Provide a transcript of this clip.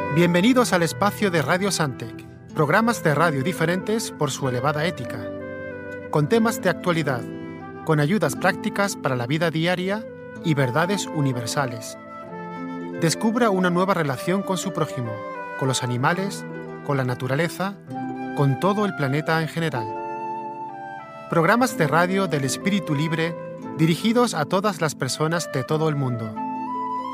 Bienvenidos al espacio de Radio Santec, programas de radio diferentes por su elevada ética, con temas de actualidad, con ayudas prácticas para la vida diaria y verdades universales. Descubra una nueva relación con su prójimo, con los animales, con la naturaleza, con todo el planeta en general. Programas de radio del espíritu libre dirigidos a todas las personas de todo el mundo.